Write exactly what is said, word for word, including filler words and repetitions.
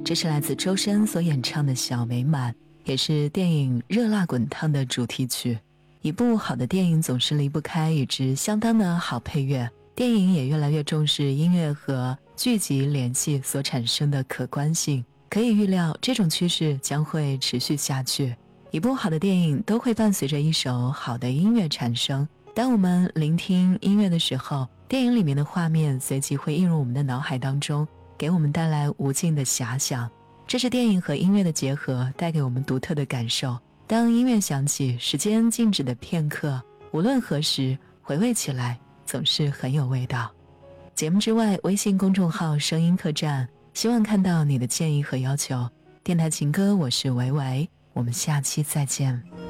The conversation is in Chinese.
这是来自周深所演唱的《小美满》，也是电影《热辣滚烫》的主题曲。一部好的电影总是离不开与之相当的好配乐，电影也越来越重视音乐和剧集联系所产生的可观性。可以预料，这种趋势将会持续下去。一部好的电影都会伴随着一首好的音乐产生。当我们聆听音乐的时候，电影里面的画面随即会映入我们的脑海当中，给我们带来无尽的遐想。这是电影和音乐的结合，带给我们独特的感受。当音乐响起，时间静止的片刻，无论何时，回味起来总是很有味道。节目之外，微信公众号声音客栈，希望看到你的建议和要求。电台情歌，我是维维，我们下期再见。